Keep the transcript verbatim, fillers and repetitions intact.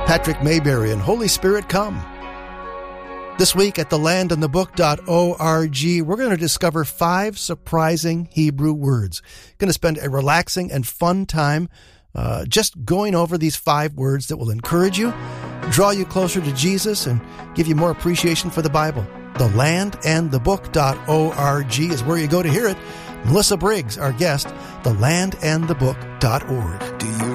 Patrick Mayberry and Holy Spirit Come. This week at the land and the book dot org, we're going to discover five surprising Hebrew words. Going to spend a relaxing and fun time uh, just going over these five words that will encourage you, draw you closer to Jesus, and give you more appreciation for the Bible. the land and the book dot org is where you go to hear it. Melissa Briggs, our guest, the land and the book dot org. Do you